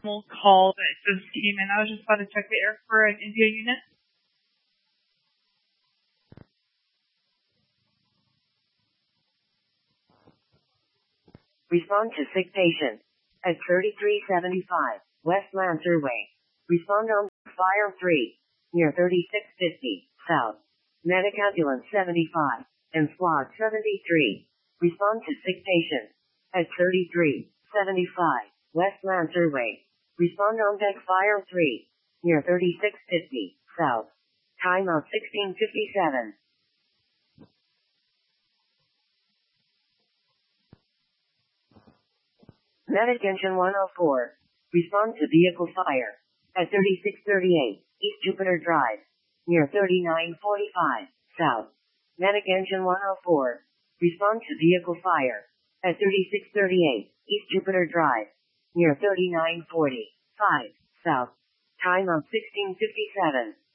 call that just came in. I was just about to check the air for an India unit. Respond to sick patient at 3375 West Lancer Way. Respond on Fire 3 near 3650 South. Medic Ambulance 75 and Squad 73. Respond to sick patient at 3375 West Lancer Way. Respond on deck Fire 3 near 3650 South. Time of 1657. Medic Engine 104. Respond to vehicle fire at 3638 East Jupiter Drive near 3945 South. Medic Engine 104. Respond to vehicle fire at 3638 East Jupiter Drive near 3945 South. Time of 1657.